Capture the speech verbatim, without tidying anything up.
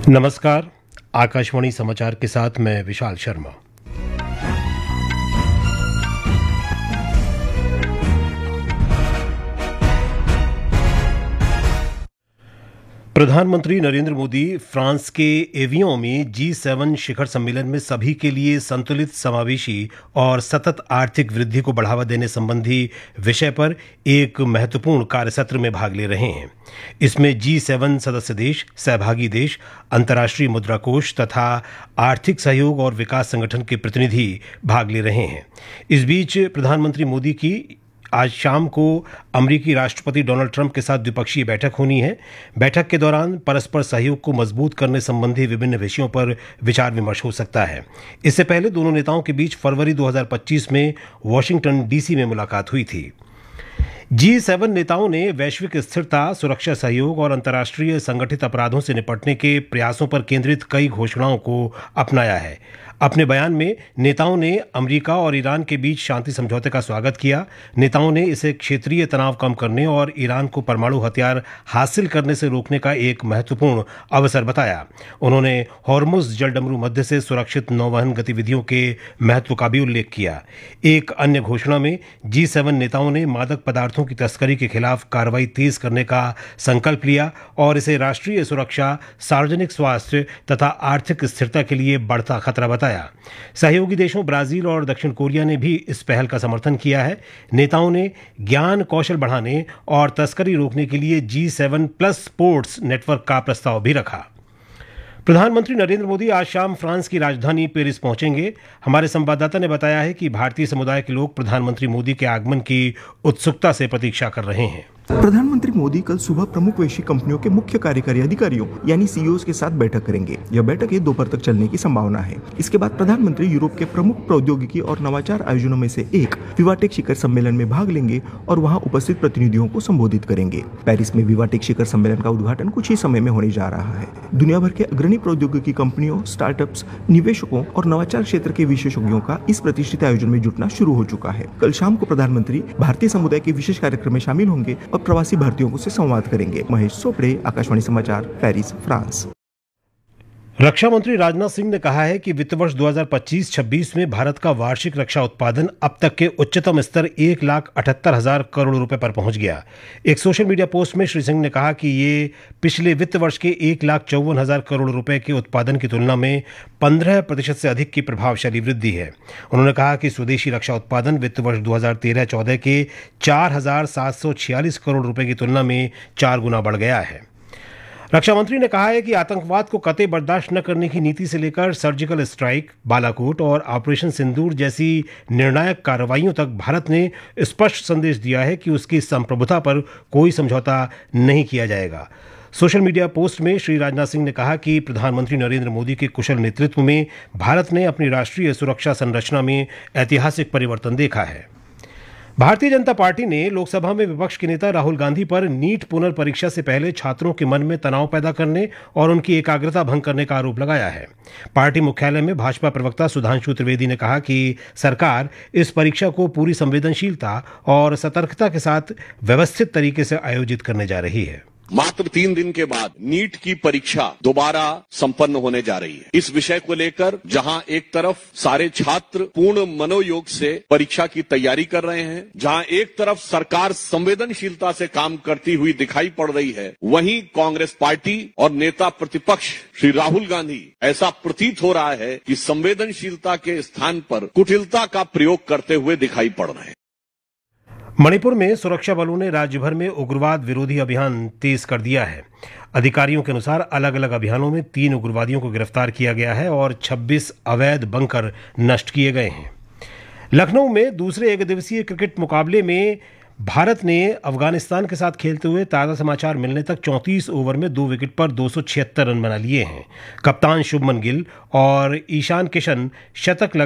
नमस्कार। आकाशवाणी समाचार के साथ मैं विशाल शर्मा। प्रधानमंत्री नरेंद्र मोदी फ्रांस के एवियन में जी सेवन शिखर सम्मेलन में सभी के लिए संतुलित, समावेशी और सतत आर्थिक वृद्धि को बढ़ावा देने संबंधी विषय पर एक महत्वपूर्ण कार्यसत्र में भाग ले रहे हैं। इसमें जी सेवन सदस्य देश, सहभागी देश, अंतर्राष्ट्रीय मुद्रा कोष तथा आर्थिक सहयोग और विकास संगठन के प्रतिनिधि भाग ले रहे हैं। इस बीच प्रधानमंत्री मोदी की आज शाम को अमेरिकी राष्ट्रपति डोनाल्ड ट्रंप के साथ द्विपक्षीय बैठक होनी है। बैठक के दौरान परस्पर सहयोग को मजबूत करने संबंधी विभिन्न विषयों पर विचार विमर्श हो सकता है। इससे पहले दोनों नेताओं के बीच फरवरी दो हज़ार पच्चीस में वॉशिंगटन डीसी में मुलाकात हुई थी। जी सेवन नेताओं ने वैश्विक स्थिरता, सुरक्षा सहयोग और अंतर्राष्ट्रीय संगठित अपराधों से निपटने के प्रयासों पर केंद्रित कई घोषणाओं को अपनाया है। अपने बयान में नेताओं ने अमेरिका और ईरान के बीच शांति समझौते का स्वागत किया। नेताओं ने इसे क्षेत्रीय तनाव कम करने और ईरान को परमाणु हथियार हासिल करने से रोकने का एक महत्वपूर्ण अवसर बताया। उन्होंने हॉर्मुज़ जलडमरू मध्य से सुरक्षित नौवहन गतिविधियों के महत्व का भी उल्लेख किया। एक अन्य घोषणा में जी सेवन नेताओं ने मादक पदार्थों की तस्करी के खिलाफ कार्रवाई तेज करने का संकल्प लिया और इसे राष्ट्रीय सुरक्षा, सार्वजनिक स्वास्थ्य तथा आर्थिक स्थिरता के लिए बढ़ता खतरा बताया। सहयोगी देशों ब्राजील और दक्षिण कोरिया ने भी इस पहल का समर्थन किया है। नेताओं ने ज्ञान कौशल बढ़ाने और तस्करी रोकने के लिए जी सेवन प्लस स्पोर्ट्स नेटवर्क का प्रस्ताव भी रखा। प्रधानमंत्री नरेंद्र मोदी आज शाम फ्रांस की राजधानी पेरिस पहुंचेंगे। हमारे संवाददाता ने बताया है कि भारतीय समुदाय के लोग प्रधानमंत्री मोदी के आगमन की उत्सुकता से प्रतीक्षा कर रहे हैं। प्रधानमंत्री मोदी कल सुबह प्रमुख वैश्विक कंपनियों के मुख्य कार्यकारी अधिकारियों यानी सीईओ के साथ बैठक करेंगे। यह बैठक दोपहर तक चलने की संभावना है। इसके बाद प्रधानमंत्री यूरोप के प्रमुख प्रौद्योगिकी और नवाचार आयोजनों में से एक विवाटेक शिखर सम्मेलन में भाग लेंगे और वहां उपस्थित प्रतिनिधियों को संबोधित करेंगे। पेरिस में विवाटेक शिखर सम्मेलन का उद्घाटन कुछ ही समय में होने जा रहा है। दुनिया भर के अग्रणी प्रौद्योगिकी कंपनियों, स्टार्टअप्स, निवेशकों और नवाचार क्षेत्र के विशेषज्ञों का इस प्रतिष्ठित आयोजन में जुटना शुरू हो चुका है। कल शाम को प्रधानमंत्री भारतीय समुदाय के विशेष कार्यक्रम में शामिल होंगे और प्रवासी भारतीयों से संवाद करेंगे। महेश सोपड़े, आकाशवाणी समाचार, पेरिस, फ्रांस। रक्षा मंत्री राजनाथ सिंह ने कहा है कि वित्त वर्ष दो हज़ार पच्चीस छब्बीस में भारत का वार्षिक रक्षा उत्पादन अब तक के उच्चतम स्तर एक लाख अठहत्तर हजार करोड़ रुपए पर पहुंच गया। एक सोशल मीडिया पोस्ट में श्री सिंह ने कहा कि ये पिछले वित्त वर्ष के एक लाख चौवन हजार करोड़ रुपए के उत्पादन की तुलना में पंद्रह प्रतिशत से अधिक की प्रभावशाली वृद्धि है। उन्होंने कहा कि स्वदेशी रक्षा उत्पादन वित्त वर्ष दो हज़ार तेरह चौदह के चार हजार सात सौ छियालीस करोड़ रुपए की तुलना में चार गुना बढ़ गया है। रक्षा मंत्री ने कहा है कि आतंकवाद को कतई बर्दाश्त न करने की नीति से लेकर सर्जिकल स्ट्राइक, बालाकोट और ऑपरेशन सिंदूर जैसी निर्णायक कार्रवाइयों तक भारत ने स्पष्ट संदेश दिया है कि उसकी संप्रभुता पर कोई समझौता नहीं किया जाएगा। सोशल मीडिया पोस्ट में श्री राजनाथ सिंह ने कहा कि प्रधानमंत्री नरेंद्र मोदी के कुशल नेतृत्व में भारत ने अपनी राष्ट्रीय सुरक्षा संरचना में ऐतिहासिक परिवर्तन देखा है। भारतीय जनता पार्टी ने लोकसभा में विपक्ष के नेता राहुल गांधी पर नीट पुनर्परीक्षा से पहले छात्रों के मन में तनाव पैदा करने और उनकी एकाग्रता भंग करने का आरोप लगाया है। पार्टी मुख्यालय में भाजपा प्रवक्ता सुधांशु त्रिवेदी ने कहा कि सरकार इस परीक्षा को पूरी संवेदनशीलता और सतर्कता के साथ व्यवस्थित तरीके से आयोजित करने जा रही है। मात्र तीन दिन के बाद नीट की परीक्षा दोबारा संपन्न होने जा रही है। इस विषय को लेकर जहां एक तरफ सारे छात्र पूर्ण मनोयोग से परीक्षा की तैयारी कर रहे हैं, जहां एक तरफ सरकार संवेदनशीलता से काम करती हुई दिखाई पड़ रही है, वहीं कांग्रेस पार्टी और नेता प्रतिपक्ष श्री राहुल गांधी ऐसा प्रतीत हो रहा है कि संवेदनशीलता के स्थान पर कुटिलता का प्रयोग करते हुए दिखाई पड़ रहे हैं। मणिपुर में सुरक्षा बलों ने राज्य भर में उग्रवाद विरोधी अभियान तेज कर दिया है। अधिकारियों के अनुसार अलग अलग अभियानों में तीन उग्रवादियों को गिरफ्तार किया गया है और छब्बीस अवैध बंकर नष्ट किए गए हैं। लखनऊ में दूसरे एक दिवसीय क्रिकेट मुकाबले में भारत ने अफगानिस्तान के साथ खेलते हुए ताज़ा समाचार मिलने तक चौंतीस ओवर में दो विकेट पर दो सौ छिहत्तर रन बना लिए हैं। कप्तान शुभमन गिल और ईशान किशन शतक